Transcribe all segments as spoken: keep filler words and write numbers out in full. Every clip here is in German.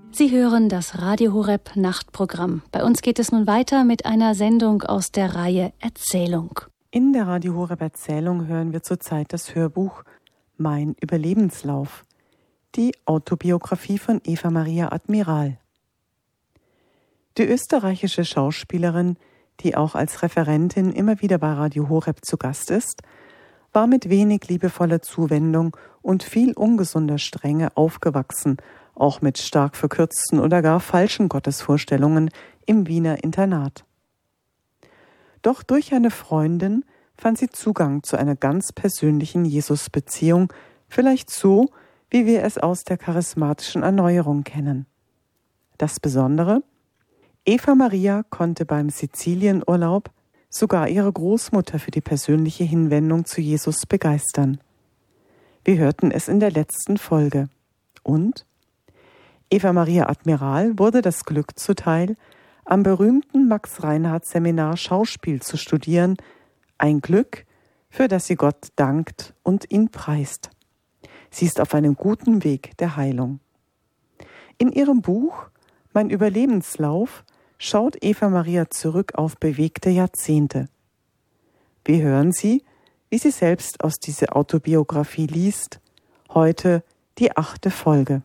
Sie hören das Radio Horeb Nachtprogramm. Bei uns geht es nun weiter mit einer Sendung aus der Reihe Erzählung. In der Radio Horeb Erzählung hören wir zurzeit das Hörbuch Mein Überlebenslauf, die Autobiografie von Eva Maria Admiral. Die österreichische Schauspielerin, die auch als Referentin immer wieder bei Radio Horeb zu Gast ist, war mit wenig liebevoller Zuwendung und viel ungesunder Strenge aufgewachsen, auch mit stark verkürzten oder gar falschen Gottesvorstellungen im Wiener Internat. Doch durch eine Freundin fand sie Zugang zu einer ganz persönlichen Jesus-Beziehung, vielleicht so, wie wir es aus der charismatischen Erneuerung kennen. Das Besondere: Eva Maria konnte beim Sizilienurlaub sogar ihre Großmutter für die persönliche Hinwendung zu Jesus begeistern. Wir hörten es in der letzten Folge. Und Eva Maria Admiral wurde das Glück zuteil, am berühmten Max-Reinhardt-Seminar Schauspiel zu studieren, ein Glück, für das sie Gott dankt und ihn preist. Sie ist auf einem guten Weg der Heilung. In ihrem Buch Mein Überlebenslauf schaut Eva Maria zurück auf bewegte Jahrzehnte. Wir hören sie, wie sie selbst aus dieser Autobiografie liest, heute die achte Folge.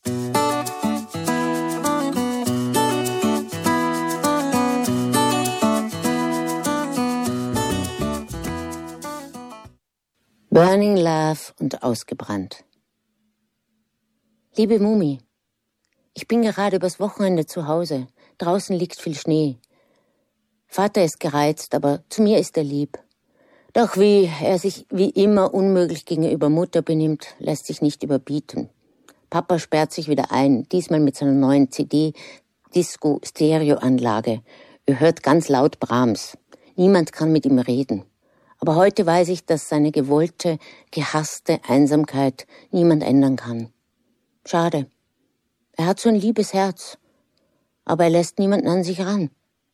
Burning Love und ausgebrannt. Liebe Mumi, ich bin gerade übers Wochenende zu Hause. Draußen liegt viel Schnee. Vater ist gereizt, aber zu mir ist er lieb. Doch wie er sich wie immer unmöglich gegenüber Mutter benimmt, lässt sich nicht überbieten. Papa sperrt sich wieder ein, diesmal mit seiner neuen C D-Disco-Stereo-Anlage. Er hört ganz laut Brahms. Niemand kann mit ihm reden. Aber heute weiß ich, dass seine gewollte, gehasste Einsamkeit niemand ändern kann. Schade. Er hat so ein liebes Herz. Aber er lässt niemanden an sich ran.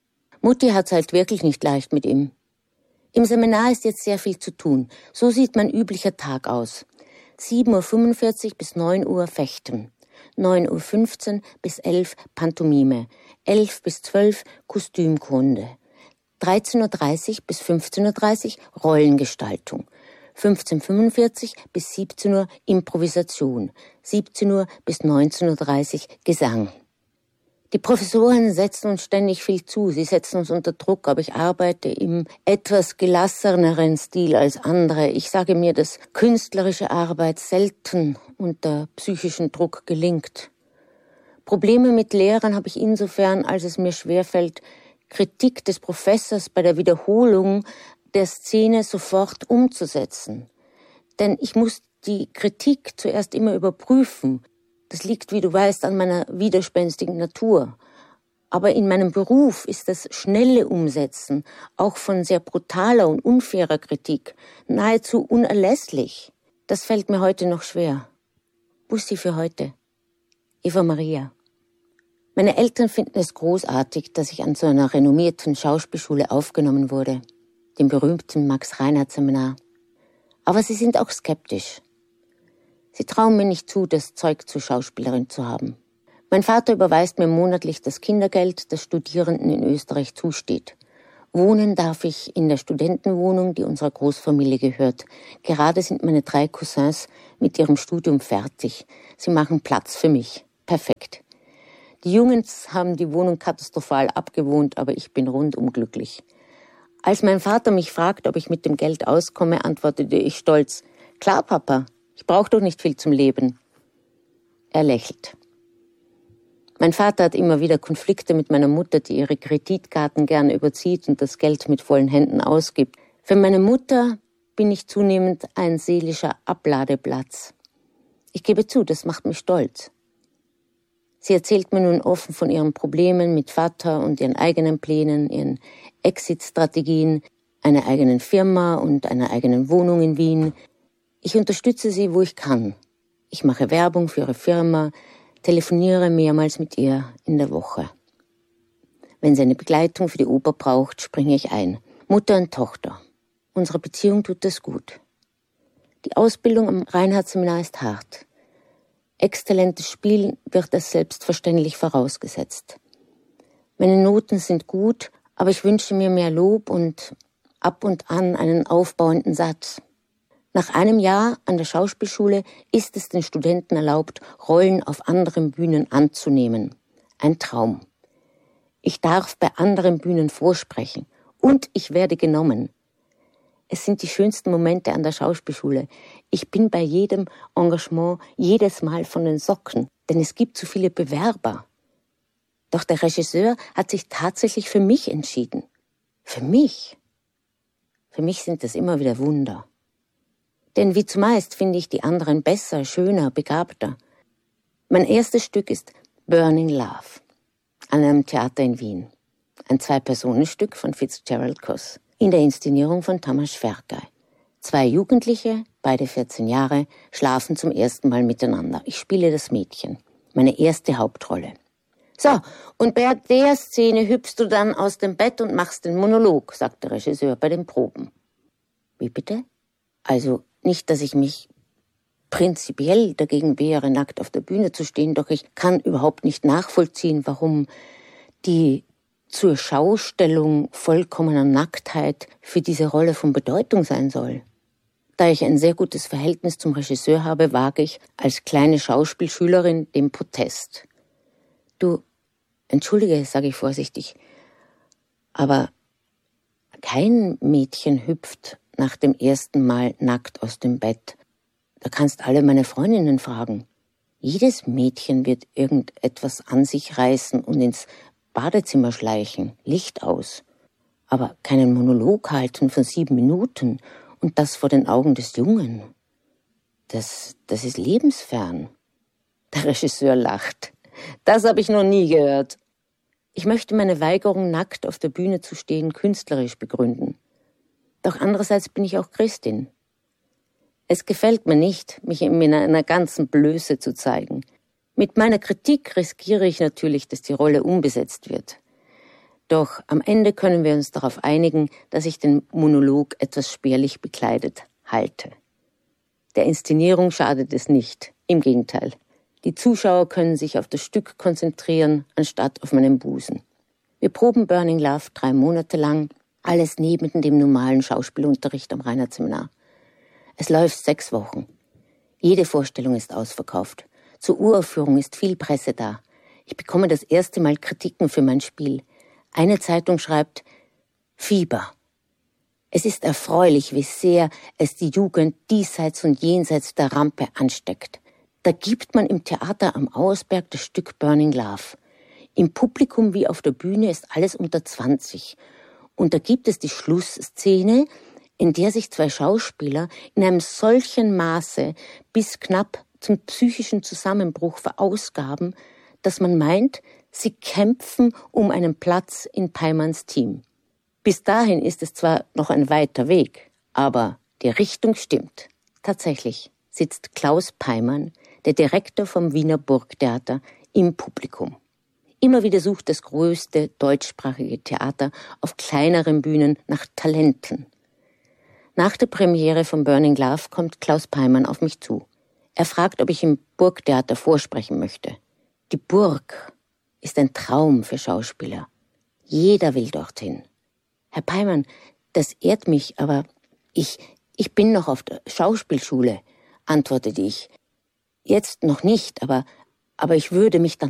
Mutti hat's halt wirklich nicht leicht mit ihm. Im Seminar ist jetzt sehr viel zu tun. So sieht mein üblicher Tag aus. sieben Uhr fünfundvierzig bis neun Uhr Fechten. neun Uhr fünfzehn bis elf Pantomime. elf bis zwölf Kostümkunde. dreizehn Uhr dreißig bis fünfzehn Uhr dreißig Rollengestaltung. fünfzehn Uhr fünfundvierzig bis siebzehn Uhr Improvisation. siebzehn Uhr bis neunzehn Uhr dreißig Gesang. Die Professoren setzen uns ständig viel zu, sie setzen uns unter Druck, aber ich arbeite im etwas gelasseneren Stil als andere. Ich sage mir, dass künstlerische Arbeit selten unter psychischen Druck gelingt. Probleme mit Lehrern habe ich insofern, als es mir schwerfällt, Kritik des Professors bei der Wiederholung der Szene sofort umzusetzen. Denn ich muss die Kritik zuerst immer überprüfen. Das liegt, wie du weißt, an meiner widerspenstigen Natur. Aber in meinem Beruf ist das schnelle Umsetzen, auch von sehr brutaler und unfairer Kritik, nahezu unerlässlich. Das fällt mir heute noch schwer. Bussi für heute. Eva Maria. Meine Eltern finden es großartig, dass ich an so einer renommierten Schauspielschule aufgenommen wurde, dem berühmten Max-Reinhardt-Seminar. Aber sie sind auch skeptisch. Sie trauen mir nicht zu, das Zeug zur Schauspielerin zu haben. Mein Vater überweist mir monatlich das Kindergeld, das Studierenden in Österreich zusteht. Wohnen darf ich in der Studentenwohnung, die unserer Großfamilie gehört. Gerade sind meine drei Cousins mit ihrem Studium fertig. Sie machen Platz für mich. Perfekt. Die Jungs haben die Wohnung katastrophal abgewohnt, aber ich bin rundum glücklich. Als mein Vater mich fragt, ob ich mit dem Geld auskomme, antwortete ich stolz: Klar, Papa, ich brauche doch nicht viel zum Leben. Er lächelt. Mein Vater hat immer wieder Konflikte mit meiner Mutter, die ihre Kreditkarten gerne überzieht und das Geld mit vollen Händen ausgibt. Für meine Mutter bin ich zunehmend ein seelischer Abladeplatz. Ich gebe zu, das macht mich stolz. Sie erzählt mir nun offen von ihren Problemen mit Vater und ihren eigenen Plänen, ihren Exit-Strategien, einer eigenen Firma und einer eigenen Wohnung in Wien. Ich unterstütze sie, wo ich kann. Ich mache Werbung für ihre Firma, telefoniere mehrmals mit ihr in der Woche. Wenn sie eine Begleitung für die Oper braucht, springe ich ein. Mutter und Tochter. Unsere Beziehung tut das gut. Die Ausbildung am Reinhardt-Seminar ist hart. Exzellentes Spiel wird es selbstverständlich vorausgesetzt. Meine Noten sind gut, aber ich wünsche mir mehr Lob und ab und an einen aufbauenden Satz. Nach einem Jahr an der Schauspielschule ist es den Studenten erlaubt, Rollen auf anderen Bühnen anzunehmen. Ein Traum. Ich darf bei anderen Bühnen vorsprechen und ich werde genommen. Es sind die schönsten Momente an der Schauspielschule. Ich bin bei jedem Engagement jedes Mal von den Socken, denn es gibt so viele Bewerber. Doch der Regisseur hat sich tatsächlich für mich entschieden. Für mich. Für mich sind das immer wieder Wunder. Denn wie zumeist finde ich die anderen besser, schöner, begabter. Mein erstes Stück ist Burning Love an einem Theater in Wien. Ein Zwei-Personen-Stück von Fitzgerald Kuss in der Inszenierung von Tamas Fergay. Zwei Jugendliche, beide vierzehn Jahre, schlafen zum ersten Mal miteinander. Ich spiele das Mädchen, meine erste Hauptrolle. So, und bei der Szene hüpfst du dann aus dem Bett und machst den Monolog, sagt der Regisseur bei den Proben. Wie bitte? Also nicht, dass ich mich prinzipiell dagegen wehre, nackt auf der Bühne zu stehen, doch ich kann überhaupt nicht nachvollziehen, warum die zur Schaustellung vollkommener Nacktheit für diese Rolle von Bedeutung sein soll. Da ich ein sehr gutes Verhältnis zum Regisseur habe, wage ich als kleine Schauspielschülerin den Protest. Du, entschuldige, sage ich vorsichtig, aber kein Mädchen hüpft nach dem ersten Mal nackt aus dem Bett. Da kannst alle meine Freundinnen fragen. Jedes Mädchen wird irgendetwas an sich reißen und ins Badezimmer schleichen, Licht aus. Aber keinen Monolog halten von sieben Minuten und das vor den Augen des Jungen. Das, das ist lebensfern. Der Regisseur lacht. Das habe ich noch nie gehört. Ich möchte meine Weigerung, nackt auf der Bühne zu stehen, künstlerisch begründen. Doch andererseits bin ich auch Christin. Es gefällt mir nicht, mich in einer ganzen Blöße zu zeigen. Mit meiner Kritik riskiere ich natürlich, dass die Rolle umbesetzt wird. Doch am Ende können wir uns darauf einigen, dass ich den Monolog etwas spärlich bekleidet halte. Der Inszenierung schadet es nicht, im Gegenteil. Die Zuschauer können sich auf das Stück konzentrieren, anstatt auf meinen Busen. Wir proben Burning Love drei Monate lang, alles neben dem normalen Schauspielunterricht am Reinhardt-Seminar. Es läuft sechs Wochen. Jede Vorstellung ist ausverkauft. Zur Uraufführung ist viel Presse da. Ich bekomme das erste Mal Kritiken für mein Spiel. Eine Zeitung schreibt, Fieber. Es ist erfreulich, wie sehr es die Jugend diesseits und jenseits der Rampe ansteckt. Da gibt man im Theater am Auersberg das Stück Burning Love. Im Publikum wie auf der Bühne ist alles unter zwanzig. Und da gibt es die Schlussszene, in der sich zwei Schauspieler in einem solchen Maße bis knapp zum psychischen Zusammenbruch verausgaben, dass man meint, sie kämpfen um einen Platz in Peimanns Team. Bis dahin ist es zwar noch ein weiter Weg, aber die Richtung stimmt. Tatsächlich sitzt Klaus Peimann, der Direktor vom Wiener Burgtheater, im Publikum. Immer wieder sucht das größte deutschsprachige Theater auf kleineren Bühnen nach Talenten. Nach der Premiere von Burning Love kommt Klaus Peimann auf mich zu. Er fragt, ob ich im Burgtheater vorsprechen möchte. Die Burg ist ein Traum für Schauspieler. Jeder will dorthin. Herr Peimann, das ehrt mich, aber ich, ich bin noch auf der Schauspielschule, antwortete ich. Jetzt noch nicht, aber, aber ich würde mich dann